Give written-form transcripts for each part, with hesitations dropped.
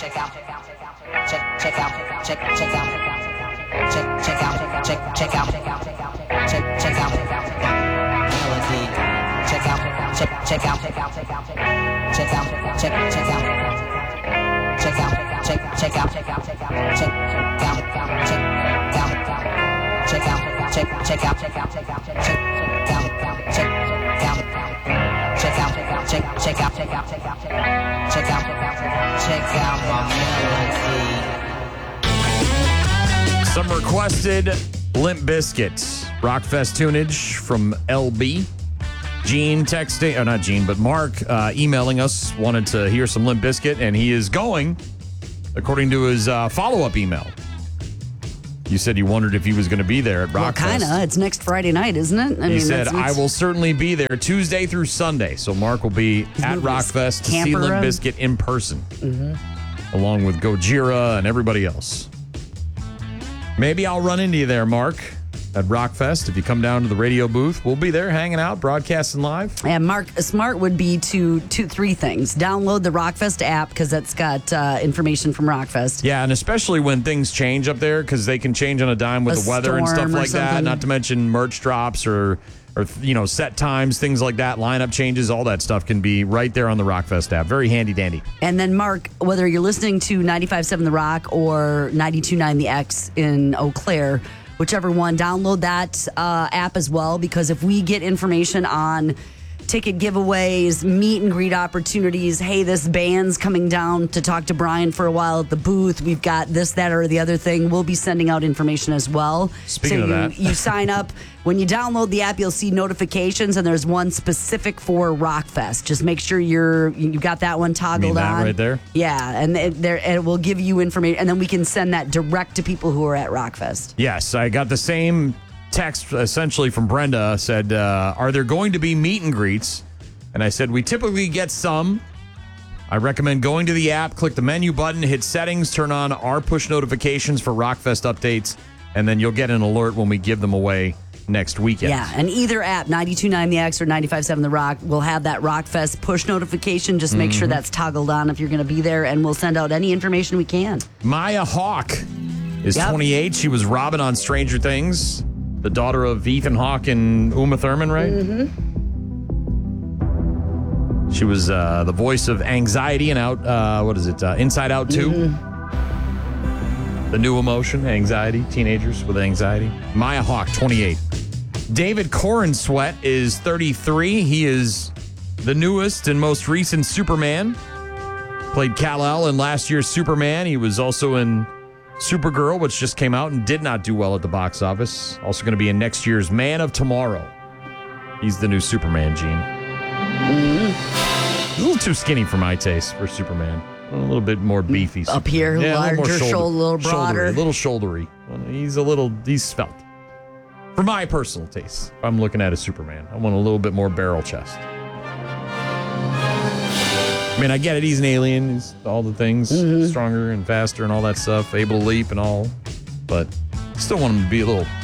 Some requested Limp Bizkit Rockfest tunage from LB. Gene texting, or not Gene, but Mark emailing us, wanted to hear some Limp Bizkit, and he is going, according to his follow-up email. You said you wondered if he was going to be there at Rockfest. Well, kind of. It's next Friday night, isn't it? He said, I will certainly be there Tuesday through Sunday. So Mark will be at Rockfest to see Limp Bizkit in person, along with Gojira and everybody else. Maybe I'll run into you there, Mark, at Rockfest. If you come down to the radio booth, we'll be there hanging out, broadcasting live. And Mark, smart would be three things. Download the Rockfest app because that's got information from Rockfest. Yeah, and especially when things change up there, because they can change on a dime with the weather and stuff like that. Not to mention merch drops or set times, things like that, lineup changes, all that stuff can be right there on the Rockfest app. Very handy dandy. And then, Mark, whether you're listening to 95.7 The Rock or 92.9 The X in Eau Claire, whichever one, download that app as well, because if we get information on ticket giveaways, meet and greet opportunities, hey, this band's coming down to talk to Brian for a while at the booth, we've got this, that, or the other thing, we'll be sending out information as well. Speaking of that. You sign up. When you download the app, you'll see notifications, and there's one specific for Rockfest. Just make sure you got that one toggled on. Right there? Yeah, and it will give you information, and then we can send that direct to people who are at Rockfest. Yes, I got the same text essentially from Brenda. Said, are there going to be meet and greets? And I said, we typically get some. I recommend going to the app, click the menu button, hit settings, turn on our push notifications for Rockfest updates, and then you'll get an alert when we give them away next weekend. Yeah, and either app, 92.9 The X or 95.7 The Rock, will have that Rockfest push notification. Just make sure that's toggled on if you're going to be there, and we'll send out any information we can. Maya Hawke is 28. She was Robin on Stranger Things, the daughter of Ethan Hawke and Uma Thurman, right? Mm-hmm. She was the voice of Anxiety in Inside Out 2. Mm-hmm. The new emotion, anxiety, teenagers with anxiety. Maya Hawke, 28. David Corenswet is 33. He is the newest and most recent Superman. Played Kal-El in last year's Superman. He was also in Supergirl, which just came out and did not do well at the box office. Also going to be in next year's Man of Tomorrow. He's the new Superman, Gene. A little too skinny for my taste for Superman. A little bit more beefy. Up here, larger shoulder, a little broader. A little shouldery. He's svelte. For my personal taste, if I'm looking at a Superman, I want a little bit more barrel chest. I mean, I get it. He's an alien. He's all the things. Stronger and faster and all that stuff. Able to leap and all. But still want him to be a little...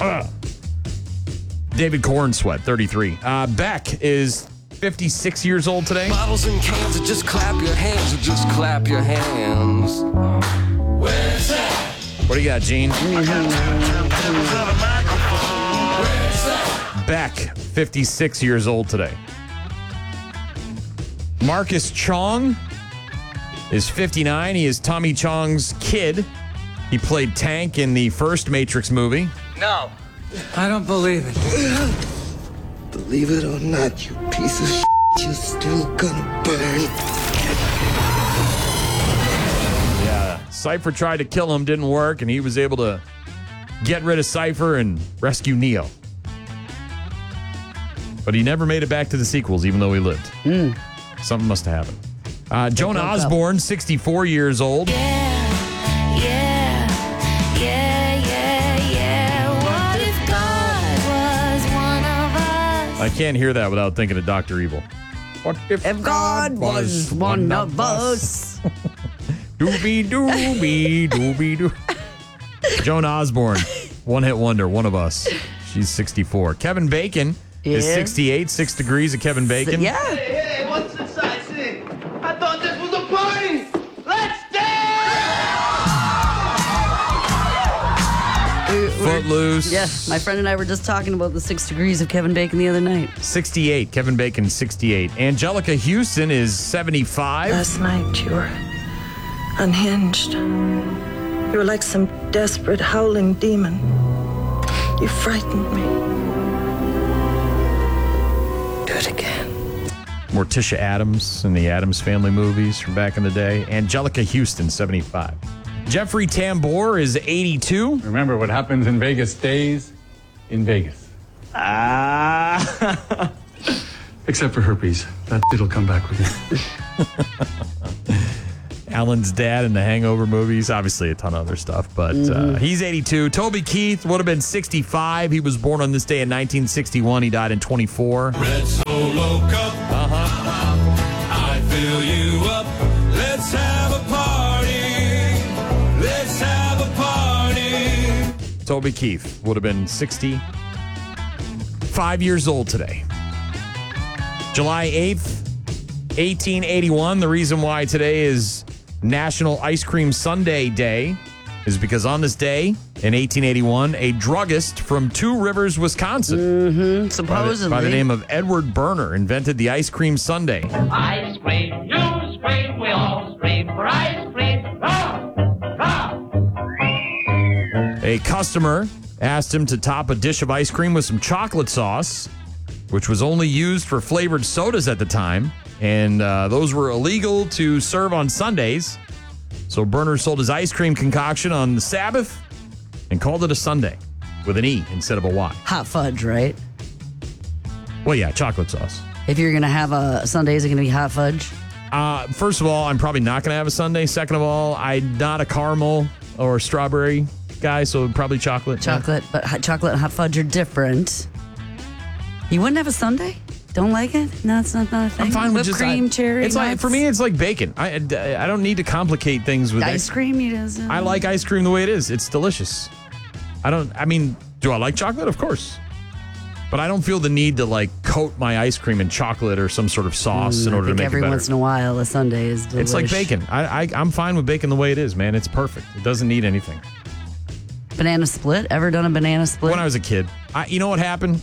David Corenswet, 33. Beck is 56 years old today. Bottles and cans, or just clap your hands, or just clap your hands. Where's that? What do you got, Gene? Beck, 56 years old today. Marcus Chong is 59. He is Tommy Chong's kid. He played Tank in the first Matrix movie. No, I don't believe it. Believe it or not, you piece of shit, you're still gonna burn. Yeah, Cypher tried to kill him, didn't work, and he was able to get rid of Cypher and rescue Neo. But he never made it back to the sequels, even though he lived. Something must have happened. Joan Osborne, 64 years old. I can't hear that without thinking of Dr. Evil. What if God was one of us? Doobie-doo. Joan Osborne, one-hit wonder, one of us. She's 64. Kevin Bacon is 68, 6 degrees of Kevin Bacon. Yeah. Hey, what's this I see? I thought this was a party. Let's dance! Footloose. Yeah, my friend and I were just talking about the 6 degrees of Kevin Bacon the other night. 68. Kevin Bacon, 68. Angelica Houston is 75. Last night you were unhinged. You were like some desperate howling demon. You frightened me. Do it again. Morticia Addams in the Addams Family movies from back in the day. Angelica Houston, 75. Jeffrey Tambor is 82. Remember, what happens in Vegas stays in Vegas. Except for herpes. It'll come back with you. Alan's dad in the Hangover movies. Obviously a ton of other stuff, but he's 82. Toby Keith would have been 65. He was born on this day in 1961. He died in 24. Red Solo Cup. I fill you up. Let's have a party. Let's have a party. Toby Keith would have been 65 years old today. July 8th, 1881. The reason why today is National Ice Cream Sundae Day is because on this day in 1881, a druggist from Two Rivers, Wisconsin, Supposedly. by the name of Edward Berner, invented the ice cream sundae. Ice cream, you scream, we all scream for ice cream. A customer asked him to top a dish of ice cream with some chocolate sauce, which was only used for flavored sodas at the time. And those were illegal to serve on Sundays. So Berner sold his ice cream concoction on the Sabbath and called it a sundae with an E instead of a Y. Hot fudge, right? Well, yeah, chocolate sauce. If you're going to have a sundae, is it going to be hot fudge? First of all, I'm probably not going to have a sundae. Second of all, I'm not a caramel or strawberry guy, so probably chocolate. Chocolate, but chocolate and hot fudge are different. You wouldn't have a sundae? Don't like it? No, it's not a thing. I'm fine with whipped just cream, cherry. It's like nuts. for me, it's like bacon. I don't need to complicate things with ice cream. You just, I like ice cream the way it is. It's delicious. Do I like chocolate? Of course. But I don't feel the need to like coat my ice cream in chocolate or some sort of sauce in order to make every it better. once in a while, a sundae is delicious. It's like bacon. I'm fine with bacon the way it is, man. It's perfect. It doesn't need anything. Banana split? Ever done a banana split? When I was a kid, you know what happened?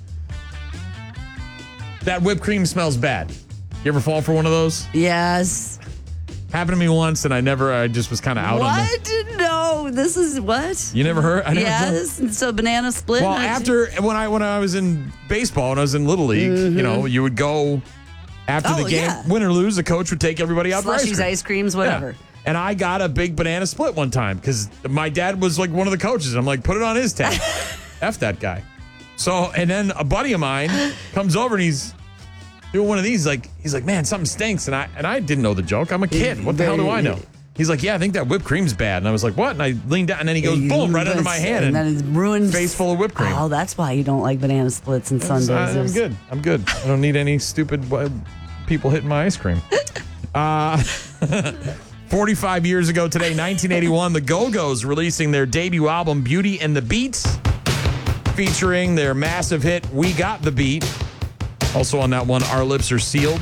That whipped cream smells bad. You ever fall for one of those? Yes. Happened to me once, and I just was kind of out on What? No, this is what? You never heard? Yes. So banana split. Well, when I was in baseball and I was in Little League, you would go after the game, win or lose, the coach would take everybody out for ice slushies, cream. ice creams, whatever. Yeah. And I got a big banana split one time because my dad was like one of the coaches. I'm like, put it on his tab. F that guy. So, and then a buddy of mine comes over and he's doing one of these. He's like, man, something stinks. And I didn't know the joke. I'm a kid. What the hell do I know? He's like, yeah, I think that whipped cream's bad. And I was like, what? And I leaned down and then he goes, boom, right under my hand. And then it's ruined. Face full of whipped cream. Oh, that's why you don't like banana splits and sundaes. I'm good. I don't need any stupid people hitting my ice cream. 45 years ago today, 1981, the Go-Go's releasing their debut album, Beauty and the Beat, featuring their massive hit, We Got the Beat. Also on that one, Our Lips Are Sealed.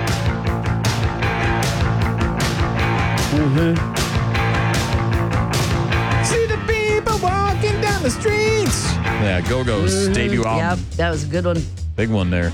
See the people walking down the streets. Yeah, Go-Go's debut album. Yep, that was a good one. Big one there.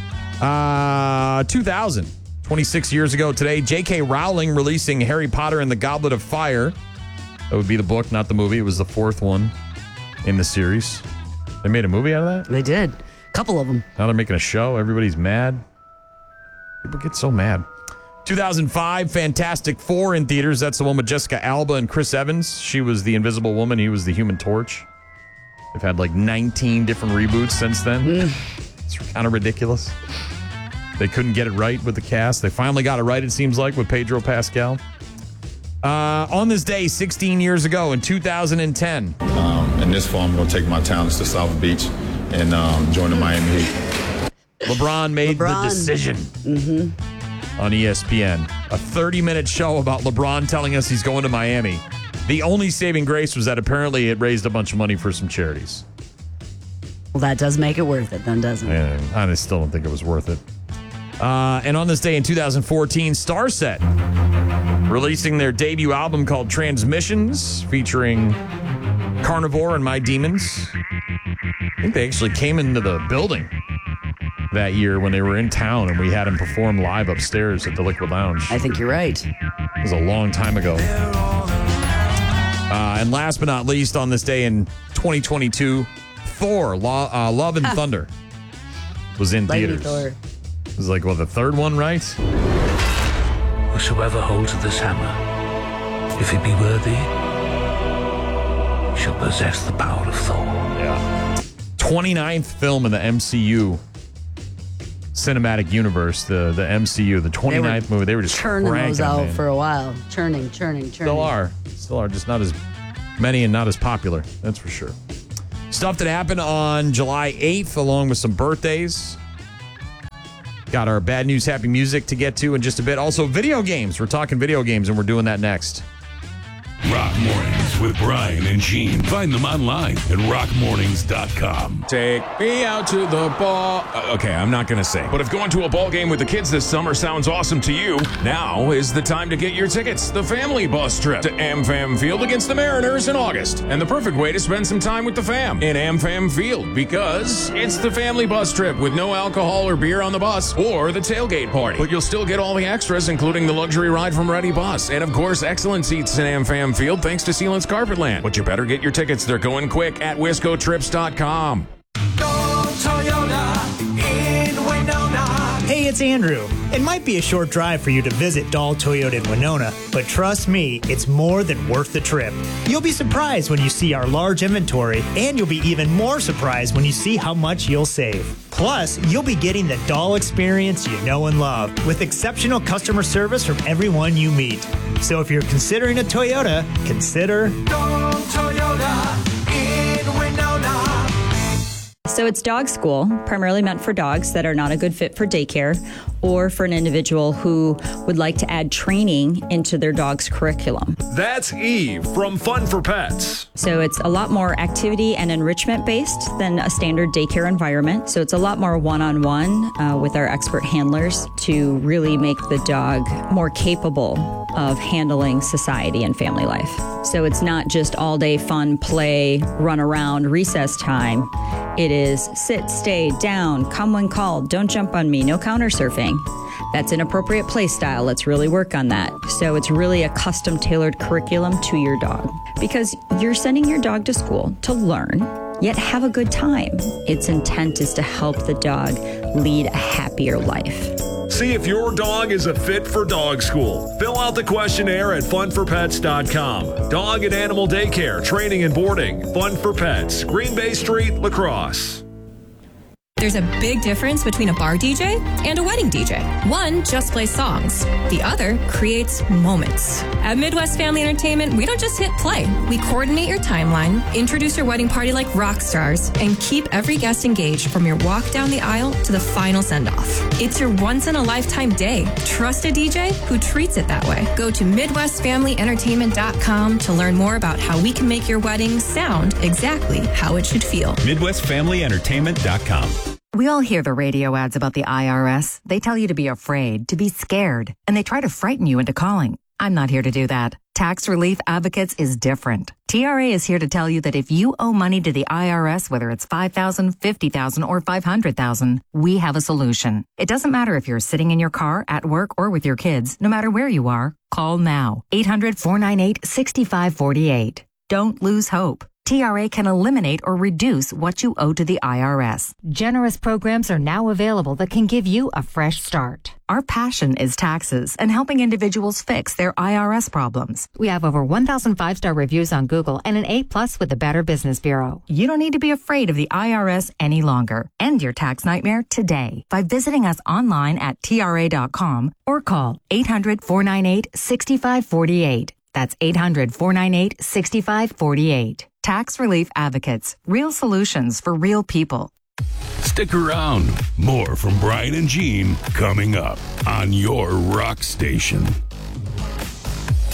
2000, 26 years ago today, J.K. Rowling releasing Harry Potter and the Goblet of Fire. That would be the book, not the movie. It was the fourth one in the series. They made a movie out of that? They did. A couple of them. Now they're making a show. Everybody's mad. People get so mad. 2005, Fantastic Four in theaters. That's the one with Jessica Alba and Chris Evans. She was the Invisible Woman. He was the Human Torch. They've had like 19 different reboots since then. It's kind of ridiculous. They couldn't get it right with the cast. They finally got it right, it seems like, with Pedro Pascal. On this day, 16 years ago, in 2010. In this fall, I'm going to take my talents to South Beach and join the Miami Heat. LeBron made the decision on ESPN. A 30-minute show about LeBron telling us he's going to Miami. The only saving grace was that apparently it raised a bunch of money for some charities. Well, that does make it worth it then, doesn't it? And I still don't think it was worth it. And on this day in 2014, Starset releasing their debut album called Transmissions, featuring Carnivore and My Demons. I think they actually came into the building that year when they were in town, and we had them perform live upstairs at the Liquid Lounge. I think you're right. It was a long time ago. And last but not least, on this day in 2022, Thor, Love and Thunder was in Lightning theaters. Thor. It was like, well, the third one, right? Whosoever holds this hammer, if he be worthy, shall possess the power of Thor. Yeah. 29th film in the MCU cinematic universe, the MCU, the 29th movie. They were just churning those out man. for a while. Churning. Still are, just not as many and not as popular. That's for sure. Stuff that happened on July 8th, along with some birthdays. Got our bad news, happy music to get to in just a bit. Also, video games. We're talking video games, and we're doing that next. Rock Mornings with Brian and Gene. Find them online at rockmornings.com. Take me out to the ball. Okay, I'm not going to sing. But if going to a ball game with the kids this summer sounds awesome to you, now is the time to get your tickets. The family bus trip to AmFam Field against the Mariners in August. And the perfect way to spend some time with the fam in AmFam Field, because it's the family bus trip with no alcohol or beer on the bus or the tailgate party. But you'll still get all the extras, including the luxury ride from Ready Bus. And of course, excellent seats in AmFam Field thanks to Sealant's Carpetland. But you better get your tickets. They're going quick at wiscotrips.com. Hey, it's Andrew. It might be a short drive for you to visit Dahl Toyota in Winona, but trust me, it's more than worth the trip. You'll be surprised when you see our large inventory, and you'll be even more surprised when you see how much you'll save. Plus, you'll be getting the Dahl experience you know and love, with exceptional customer service from everyone you meet. So if you're considering a Toyota, consider Dahl Toyota in Winona. So it's dog school, primarily meant for dogs that are not a good fit for daycare or for an individual who would like to add training into their dog's curriculum. That's Eve from Fun for Pets. So it's a lot more activity and enrichment based than a standard daycare environment. So it's a lot more one-on-one with our expert handlers to really make the dog more capable of handling society and family life. So it's not just all day fun, play, run around, recess time. It is sit, stay, down, come when called, don't jump on me, no counter surfing. That's inappropriate play style. Let's really work on that. So it's really a custom tailored curriculum to your dog, because you're sending your dog to school to learn, yet have a good time. Its intent is to help the dog lead a happier life. See if your dog is a fit for dog school. Fill out the questionnaire at funforpets.com. Dog and animal daycare, training and boarding. Fun for Pets, Green Bay Street, La Crosse. There's a big difference between a bar DJ and a wedding DJ. One just plays songs. The other creates moments. At Midwest Family Entertainment, we don't just hit play. We coordinate your timeline, introduce your wedding party like rock stars, and keep every guest engaged from your walk down the aisle to the final send-off. It's your once-in-a-lifetime day. Trust a DJ who treats it that way. Go to MidwestFamilyEntertainment.com to learn more about how we can make your wedding sound exactly how it should feel. MidwestFamilyEntertainment.com. We all hear the radio ads about the IRS. They tell you to be afraid, to be scared, and they try to frighten you into calling. I'm not here to do that. Tax Relief Advocates is different. TRA is here to tell you that if you owe money to the IRS, whether it's $5,000, $50,000, or $500,000, we have a solution. It doesn't matter if you're sitting in your car, at work, or with your kids. No matter where you are, call now. 800-498-6548. Don't lose hope. TRA can eliminate or reduce what you owe to the IRS. Generous programs are now available that can give you a fresh start. Our passion is taxes and helping individuals fix their IRS problems. We have over 1,000 5-star reviews on Google and an A+ with the Better Business Bureau. You don't need to be afraid of the IRS any longer. End your tax nightmare today by visiting us online at TRA.com or call 800-498-6548. That's 800-498-6548. Tax Relief Advocates. Real solutions for real people. Stick around. More from Brian and Gene coming up on your rock station.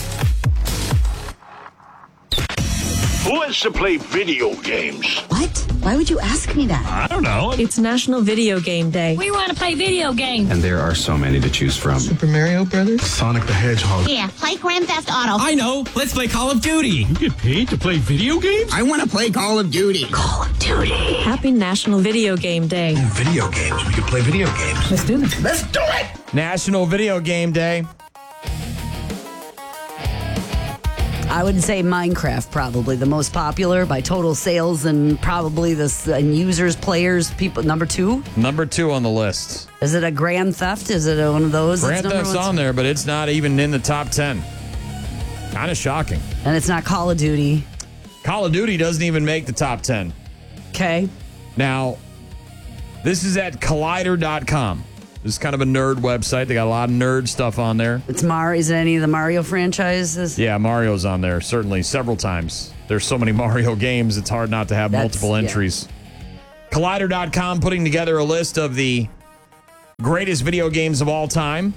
Who wants to play video games? What? Why would you ask me that? I don't know. It's National Video Game Day. We want to play video games. And there are so many to choose from. Super Mario Brothers? Sonic the Hedgehog. Yeah, play Grand Theft Auto. I know. Let's play Call of Duty. You get paid to play video games? I want to play Call of Duty. Call of Duty. Happy National Video Game Day. Video games. We can play video games. Let's do this. Let's do it. National Video Game Day. I would say Minecraft, probably the most popular by total sales and probably and users, players, people. Number 2? Number 2 on the list. Is it a Grand Theft? Is it one of those? Grand Theft's on there, but it's not even in the top 10. Kind of shocking. And it's not Call of Duty. Call of Duty doesn't even make the top 10. Okay. Now, this is at Collider.com. This is kind of a nerd website. They got a lot of nerd stuff on there. Is it any of the Mario franchises? Yeah, Mario's on there, certainly, several times. There's so many Mario games, it's hard not to have multiple entries. Yeah. Collider.com putting together a list of the greatest video games of all time.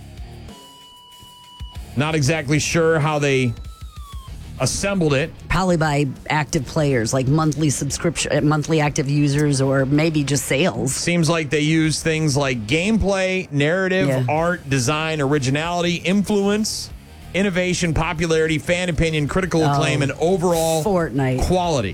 Not exactly sure how they assembled it. Probably by active players, like monthly subscription, monthly active users, or maybe just sales. Seems like they use things like gameplay, narrative, art, design, originality, influence, innovation, popularity, fan opinion, critical acclaim, and overall Fortnite quality.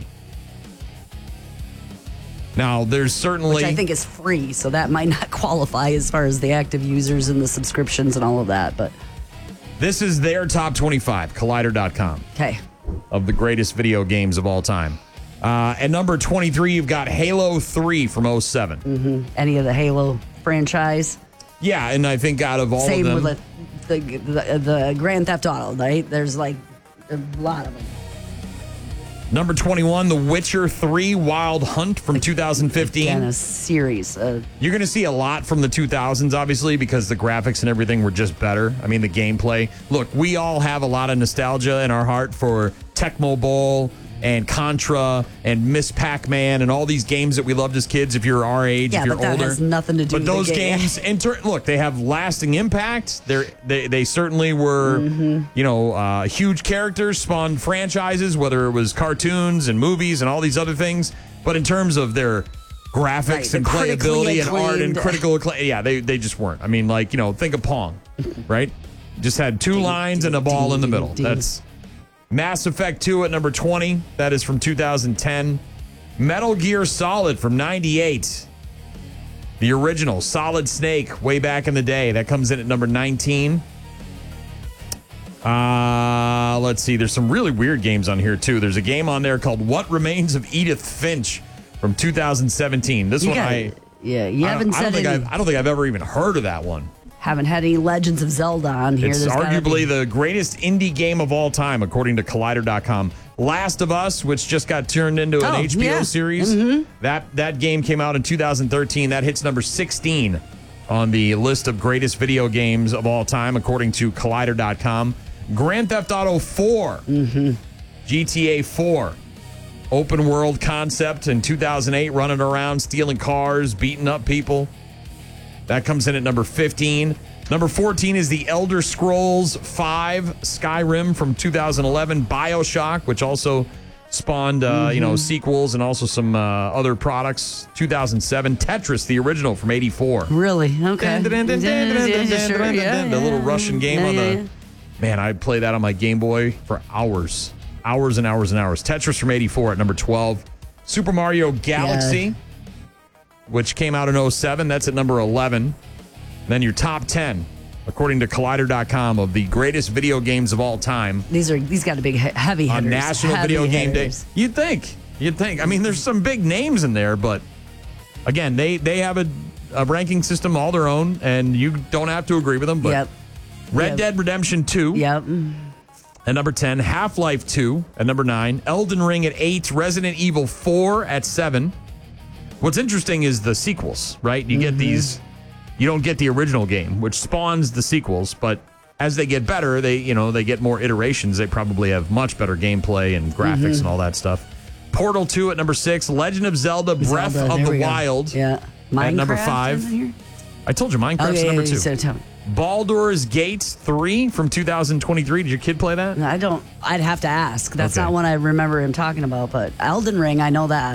Now, there's certainly... Which I think is free, so that might not qualify as far as the active users and the subscriptions and all of that, but... This is their top 25, Collider.com. Okay. Of the greatest video games of all time. At number 23, you've got Halo 3 from 07. Mm-hmm. Any of the Halo franchise? Yeah, and I think out of all Same of them... Same with the Grand Theft Auto, right? There's like a lot of them. Number 21, The Witcher 3 Wild Hunt from 2015. And a series. You're going to see a lot from the 2000s, obviously, because the graphics and everything were just better. I mean, the gameplay. Look, we all have a lot of nostalgia in our heart for Tecmo Bowl and Contra and Miss Pac-Man and all these games that we loved as kids if you're our age, if you're older. That has nothing to do with But those the game. games, look, they have lasting impact. They certainly were, huge characters, spawned franchises, whether it was cartoons and movies and all these other things. But in terms of their graphics and playability and art and critical acclaim, they just weren't. I mean, think of Pong, right? Just had two lines and a ball in the middle. That's Mass Effect 2 at number 20. That is from 2010. Metal Gear Solid from 98. The original Solid Snake way back in the day. That comes in at number 19. Let's see. There's some really weird games on here, too. There's a game on there called What Remains of Edith Finch from 2017. This one, I don't think I've ever even heard of that one. Haven't had any Legends of Zelda on here. It's arguably the greatest indie game of all time, according to Collider.com. Last of Us, which just got turned into an HBO series. Mm-hmm. That game came out in 2013. That hits number 16 on the list of greatest video games of all time, according to Collider.com. Grand Theft Auto 4. Mm-hmm. GTA 4. Open world concept in 2008, running around, stealing cars, beating up people. That comes in at number 15. Number 14 is The Elder Scrolls 5 Skyrim from 2011. BioShock, which also spawned sequels and also some other products. 2007. Tetris, the original from 84. Really? Okay. The little Russian game on the... Man, I'd play that on my Game Boy for hours. Hours and hours and hours. Tetris from 84 at number 12. Super Mario Galaxy, which came out in 07. That's at number 11. Then your top 10, according to Collider.com, of the greatest video games of all time. These got to be heavy hitters. On National Video Game Day. You'd think. I mean, there's some big names in there, but again, they have a ranking system all their own, and you don't have to agree with them. But Red Dead Redemption 2. Yep. At number 10, Half-Life 2 at number 9, Elden Ring at 8, Resident Evil 4 at 7. What's interesting is the sequels, right? You get these, you don't get the original game, which spawns the sequels, but as they get better, they get more iterations. They probably have much better gameplay and graphics and all that stuff. Portal 2 at number 6, Legend of Zelda Breath of the Wild at number 5. I told you Minecraft's number 2. So tell me. Baldur's Gate 3 from 2023. Did your kid play that? I don't. I'd have to ask. That's not one I remember him talking about, but Elden Ring, I know that.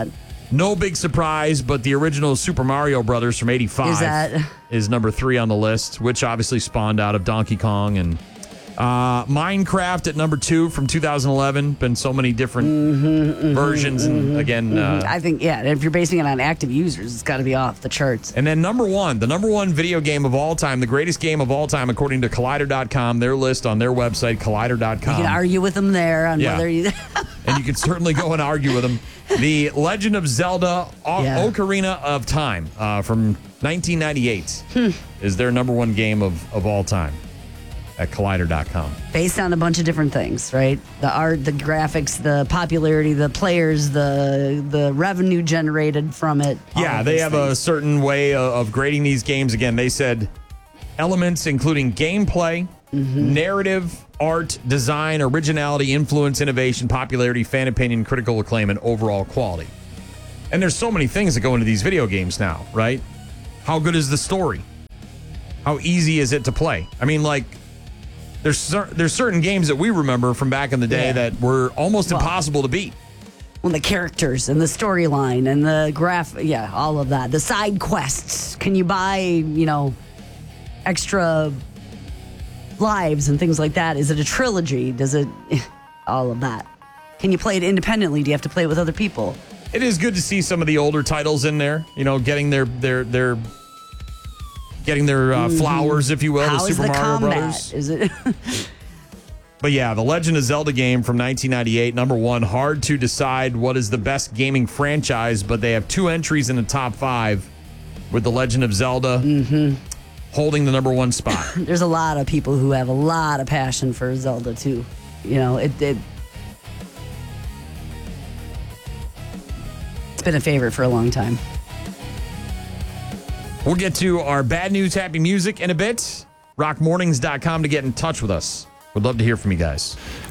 No big surprise, but the original Super Mario Brothers from '85 is number 3 on the list, which obviously spawned out of Donkey Kong. And Minecraft at number 2 from 2011. Been so many different versions. And again, I think, if you're basing it on active users, it's got to be off the charts. And then the number one video game of all time, the greatest game of all time, according to Collider.com, their list on their website, Collider.com. You can argue with them there on whether you... And you can certainly go and argue with them. The Legend of Zelda Ocarina of Time from 1998 is their number 1 game of all time at Collider.com. Based on a bunch of different things, right? The art, the graphics, the popularity, the players, the revenue generated from it. Yeah, they have a certain way of grading these games. Again, they said elements including gameplay, narrative, art, design, originality, influence, innovation, popularity, fan opinion, critical acclaim, and overall quality. And there's so many things that go into these video games now, right? How good is the story? How easy is it to play? I mean, like, there's certain games that we remember from back in the day that were almost impossible to beat. Well, the characters and the storyline and the all of that. The side quests. Can you buy, extra lives and things like that? Is it a trilogy? Does it all of that? Can you play it independently? Do you have to play it with other people? It is good to see some of the older titles in there, getting their flowers, if you will. How the Super Mario combat? Brothers. Is it? But yeah, the Legend of Zelda game from 1998, number 1. Hard to decide what is the best gaming franchise, but they have 2 entries in the top 5 with the Legend of Zelda holding the number 1 spot. There's a lot of people who have a lot of passion for Zelda too. It's been a favorite for a long time. We'll get to our bad news, happy music in a bit. Rockmornings.com to get in touch with us. We'd love to hear from you guys.